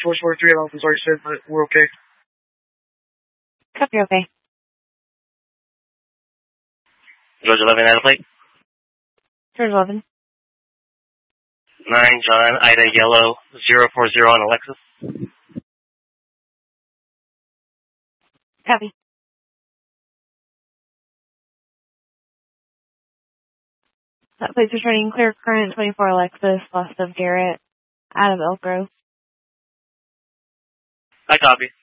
George 43 Alpha is already said, but we're okay. Copy, okay. George 11, Ida plate. George 11. 9, John, Ida, Yellow, 040 on Alexis. Copy. That plate's returning clear current 24 Alexis, west of Garrett, out of Elk Grove. I copy.